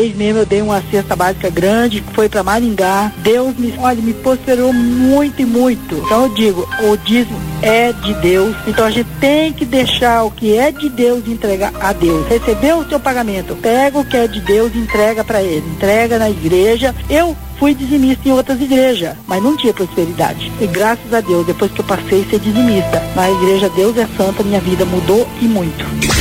mês mesmo eu dei uma cesta básica grande, que foi para Maringá. Deus me prosperou muito e muito. Então eu digo, o dízimo é de Deus, então a gente tem que deixar o que é de Deus e entregar a Deus. Recebeu o seu pagamento, pega o que é de Deus e entrega para Ele, entrega na igreja. Eu fui dizimista em outras igrejas, mas não tinha prosperidade. E graças a Deus, depois que eu passei a ser dizimista, na igreja Deus é Santa, minha vida mudou e muito.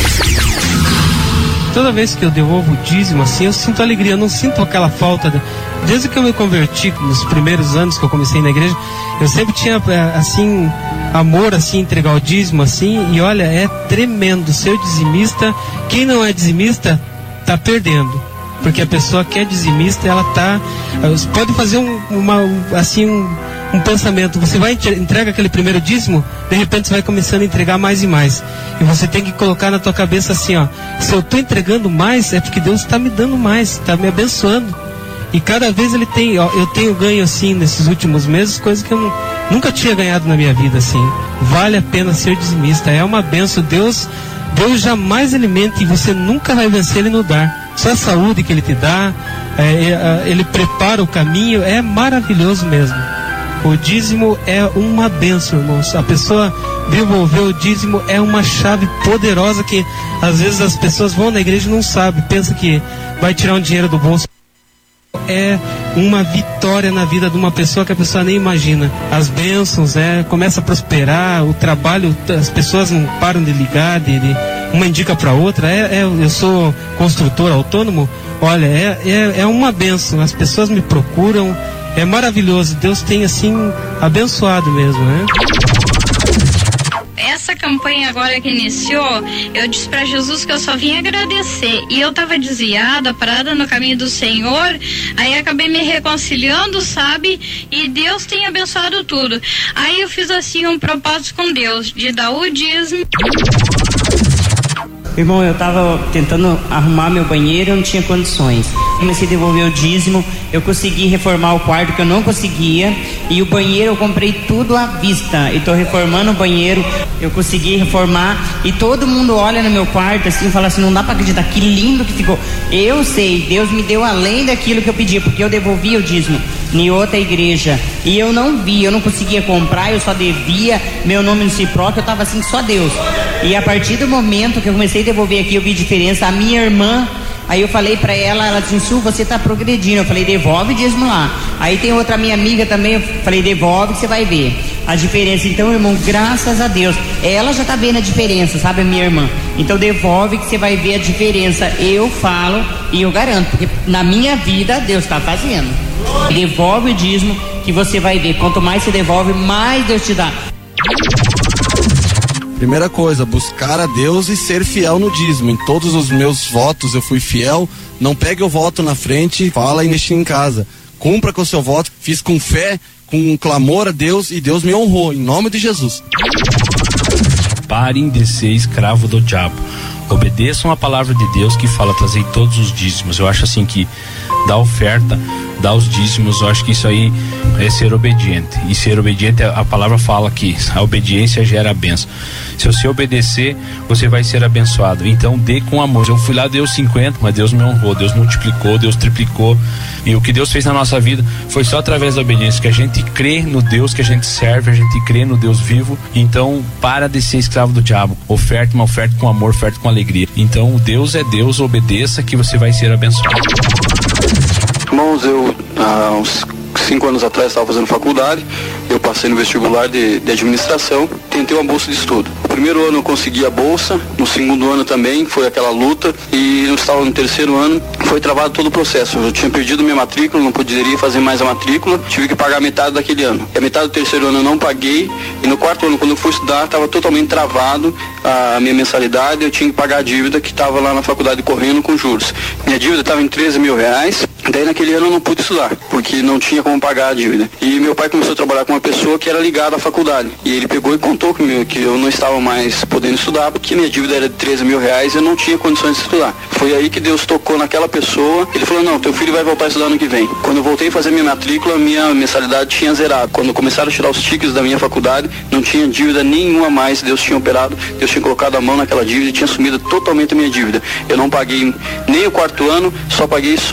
Toda vez que eu devolvo o dízimo, assim, eu sinto alegria, eu não sinto aquela falta. Desde que eu me converti, nos primeiros anos que eu comecei na igreja, eu sempre tinha, assim, amor, assim, entregar o dízimo, assim, e olha, é tremendo ser dizimista. Quem não é dizimista, tá perdendo. Porque a pessoa que é dizimista, ela tá... Você pode fazer um pensamento. Você vai entrega aquele primeiro dízimo, de repente você vai começando a entregar mais e mais. E você tem que colocar na tua cabeça assim, ó, se eu estou entregando mais, é porque Deus está me dando mais, está me abençoando. E cada vez eu tenho ganho assim nesses últimos meses, coisas que eu nunca tinha ganhado na minha vida assim. Vale a pena ser dizimista, é uma benção. Deus jamais alimenta e você nunca vai vencer Ele no dar. Só a saúde que Ele te dá, Ele prepara o caminho, é maravilhoso mesmo. O dízimo é uma bênção, irmãos. A pessoa devolver o dízimo é uma chave poderosa que às vezes as pessoas vão na igreja e não sabem, pensa que vai tirar um dinheiro do bolso. É uma vitória na vida de uma pessoa que a pessoa nem imagina. As bênçãos, começa a prosperar, o trabalho, as pessoas não param de ligar, uma indica para outra. Eu sou construtor autônomo, olha, é uma bênção, as pessoas me procuram, é maravilhoso, Deus tem assim abençoado mesmo, né? Essa campanha agora que iniciou, eu disse para Jesus que eu só vim agradecer, e eu estava desviada, parada no caminho do Senhor, aí acabei me reconciliando, sabe, e Deus tem abençoado tudo. Aí eu fiz assim um propósito com Deus, de dar o dízimo. Irmão, eu tava tentando arrumar meu banheiro, eu não tinha condições. Comecei a devolver o dízimo, eu consegui reformar o quarto que eu não conseguia, e o banheiro eu comprei tudo à vista, e tô reformando o banheiro, eu consegui reformar, e todo mundo olha no meu quarto assim e fala assim, não dá pra acreditar, que lindo que ficou. Eu sei, Deus me deu além daquilo que eu pedi, porque eu devolvi o dízimo em outra igreja, e eu não vi, eu não conseguia comprar, eu só devia, meu nome no CIPROC, eu tava assim, só Deus. E a partir do momento que eu comecei a devolver aqui, eu vi diferença. A minha irmã, aí eu falei pra ela disse, Su, você tá progredindo. Eu falei, devolve o dízimo lá. Aí tem outra minha amiga também, eu falei, devolve que você vai ver a diferença. Então, irmão, graças a Deus, ela já tá vendo a diferença, sabe, a minha irmã. Então devolve que você vai ver a diferença. Eu falo e eu garanto, porque na minha vida Deus tá fazendo. Devolve o dízimo que você vai ver. Quanto mais você devolve, mais Deus te dá. Primeira coisa, buscar a Deus e ser fiel no dízimo. Em todos os meus votos eu fui fiel. Não pegue o voto na frente, fala e mexe em casa. Cumpra com o seu voto. Fiz com fé, com um clamor a Deus, e Deus me honrou, em nome de Jesus. Parem de ser escravo do diabo. Obedeçam a palavra de Deus que fala trazer todos os dízimos. Eu acho assim que dar oferta, dar os dízimos, eu acho que isso aí é ser obediente. E ser obediente, a palavra fala que a obediência gera a bênção. Se você obedecer, você vai ser abençoado. Então dê com amor. Eu fui lá, deu 50, mas Deus me honrou, Deus multiplicou, Deus triplicou. E o que Deus fez na nossa vida foi só através da obediência, que a gente crê no Deus que a gente serve, a gente crê no Deus vivo. Então para de ser escravo do diabo. Oferte uma oferta com amor, oferta com alegria. Então Deus é Deus, obedeça que você vai ser abençoado. Irmãos, eu há uns 5 anos atrás estava fazendo faculdade, eu passei no vestibular de administração, tentei uma bolsa de estudo. No primeiro ano eu consegui a bolsa, no segundo ano também foi aquela luta, e eu estava no terceiro ano, foi travado todo o processo. Eu tinha perdido minha matrícula, não poderia fazer mais a matrícula, tive que pagar metade daquele ano. E a metade do terceiro ano eu não paguei, e no quarto ano, quando eu fui estudar, estava totalmente travado a minha mensalidade, eu tinha que pagar a dívida que estava lá na faculdade correndo com juros. Minha dívida estava em 13 mil reais, daí naquele ano eu não pude estudar, porque não tinha como pagar a dívida. E meu pai começou a trabalhar com uma pessoa que era ligada à faculdade, e ele pegou e contou comigo que eu não estava mais podendo estudar, porque minha dívida era de 13 mil reais e eu não tinha condições de estudar. Foi aí que Deus tocou naquela pessoa, ele falou, não, teu filho vai voltar a estudar ano que vem. Quando eu voltei a fazer minha matrícula, minha mensalidade tinha zerado. Quando começaram a tirar os tickets da minha faculdade, não tinha dívida nenhuma mais, Deus tinha operado, Deus tinha colocado a mão naquela dívida e tinha assumido totalmente a minha dívida. Eu não paguei nem o quarto ano, só paguei